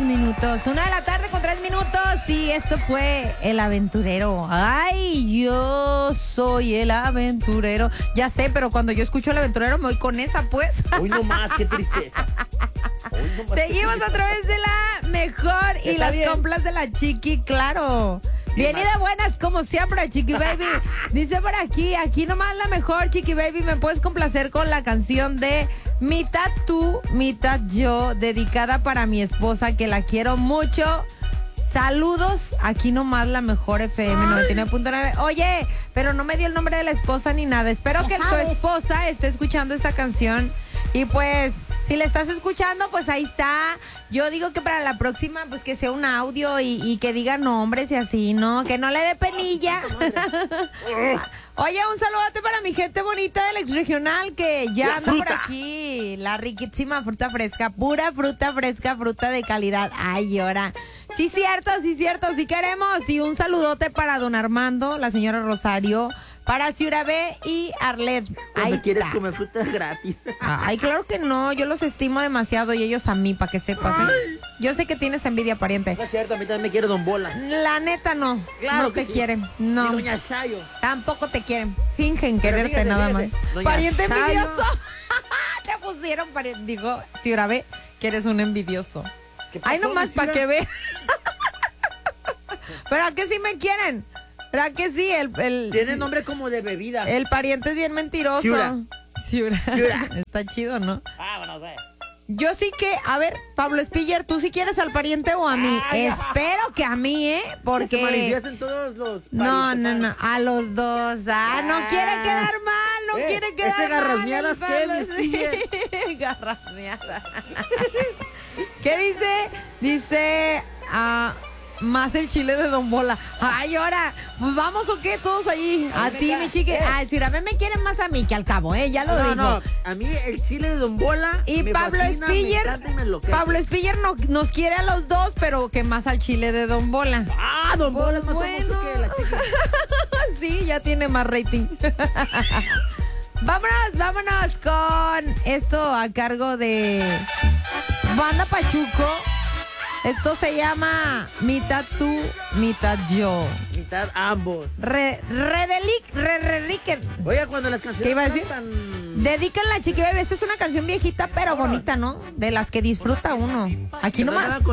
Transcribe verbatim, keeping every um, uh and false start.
minutos. Una de la tarde con tres minutos. Y esto fue El Aventurero. Ay, yo soy el aventurero. Ya sé, pero cuando yo escucho El Aventurero me voy con esa, pues. Hoy no más, qué tristeza. Hoy no más, Seguimos qué a través de la mejor y Está las bien. complas de la Chiqui, claro. Bien y de buenas, como siempre, Chiqui Baby. Dice por aquí, aquí nomás la mejor, Chiqui Baby. ¿Me puedes complacer con la canción de Mitad tú, mitad yo, dedicada para mi esposa, que la quiero mucho? Saludos, aquí nomás la mejor F M noventa y nueve punto nueve. Oye, pero no me dio el nombre de la esposa ni nada. Espero Ya que tu sabes. esposa esté escuchando esta canción. Y pues, si la estás escuchando, pues ahí está. Yo digo que para la próxima, pues que sea un audio y, y que diga nombres y así, ¿no? Que no le dé penilla. Oye, un saludote para mi gente bonita del ex regional que ya La anda por fruta. aquí. La riquísima fruta fresca, pura fruta fresca, fruta de calidad. Ay, llora. Sí, cierto, sí, cierto, sí queremos. Y un saludote para don Armando, la señora Rosario, para Ciudad B y Arlet. Cuando Ahí quieres está. comer fruta gratis. Ay, claro que no, yo los estimo demasiado y ellos a mí, para que sepas, ¿eh? Yo sé que tienes envidia, pariente. No es cierto, a mí también me quiere Don Bola. La neta no, Claro no que te sí. quieren, Y no, Doña Shayo. tampoco te quieren, fingen quererte fíjate, nada fíjate, más. doña Pariente Shayo. envidioso, te pusieron pariente, digo, Ciudad B, que eres un envidioso. ¿Qué pasó, Ay, nomás mi para Ciura? que ve. Pero a que sí me quieren, pero a que sí, el, el, Tiene sí, nombre como de bebida. el pariente es bien mentiroso. Ciura. Ciura. Ciura. Está chido, ¿no? Vámonos, ve. Yo sí que, a ver, Pablo Espiller, ¿tú sí quieres al pariente o a mí? Ay, Espero que a mí, ¿eh? Que se Porque... manifiesten todos los No, no, parientes. no, a los dos. Ah, no Ah. quiere quedar mal, no Eh, quiere quedar ese mal. garrasmeadas, el ¿qué, Pablo, mi Espiller? sí, garrasmeadas. ¿Qué dice? Dice, ah, más el chile de Don Bola. Ay, ahora, pues vamos o qué, todos ahí. A A mí me ti, cae- mi chique. eh. Ay, si me quieren más a mí que al cabo, ¿eh? Ya lo No, digo. no, a mí el chile de Don Bola Y me Pablo fascina, Espiller, me encanta y me enloquece. Pablo Espiller no, nos quiere a los dos, pero que más al chile de Don Bola. Ah, Don Pues Bola es más bueno. famoso que la chica. Sí, ya tiene más rating. Vámonos, vámonos con esto a cargo de Banda Pachuco. Esto se llama Mitad tú, mitad yo. Mitad ambos. Re, redelic, re, re, rique. Oiga, cuando las canciones ¿Qué iba a son decir? tan... Dedícanla, Chiqui Baby. Esta es una canción viejita, pero bonita, ¿no? De las que disfruta uno. Aquí que no nomás. hagan